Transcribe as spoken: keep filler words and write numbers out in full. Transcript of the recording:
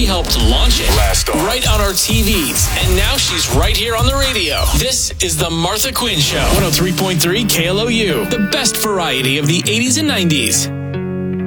We helped launch it. Blast off. Right on our T Vs. And now she's right here on the radio. This is the Martha Quinn Show. one oh three point three K L O U. The best variety of the eighties and nineties.